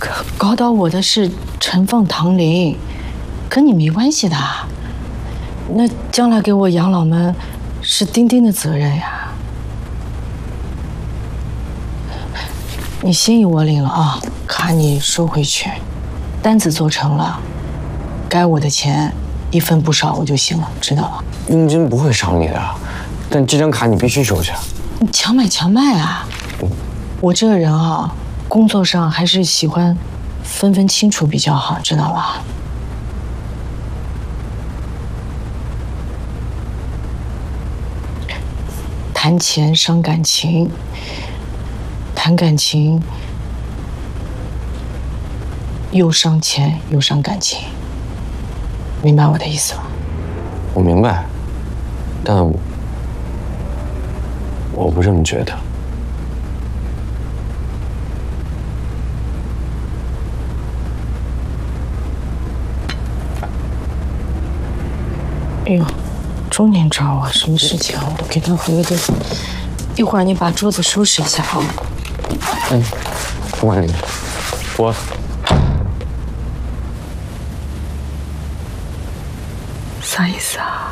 搞倒我的是陈凤、唐林，跟你没关系的。那将来给我养老们是丁丁的责任呀。你心意我领了啊，卡你收回去，单子做成了，该我的钱一分不少我就行了，知道吗？ 雍真不会少你的，但这张卡你必须收下。 你强买强卖啊！我这个人啊，工作上还是喜欢分分清楚比较好，知道吧？谈钱伤感情，谈感情又伤钱又伤感情，明白我的意思吗？ 我明白，但我不这么觉得。 哎呦，中年找我什么事情啊？我都给他回个电话。一会儿你把桌子收拾一下啊。 嗯，不管你，我。 啥意思啊？